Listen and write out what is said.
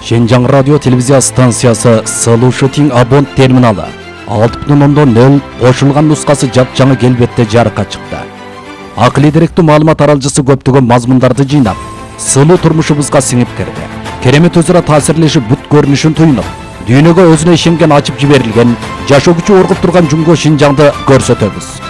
Şenjan radyo televizya stansiyası Solution Abon terminалы 6.0 qo'shilgan nusxasi jap-жаңы kelbetте жарыққа chiqdi. Aqliy direktүү ma'lumot taralgısı көптөгөн mazmunlardı жыйнап, сылуу турмушубузга сиңип кирди. Керемет өзара таасирлешип бут көрүнүшүн туйнуп, дүйнөгө өзүнө ишенген ачып жиберилген, жашоо күчү оргуп турган Жумго Шинжаңды көрсөтөбүз.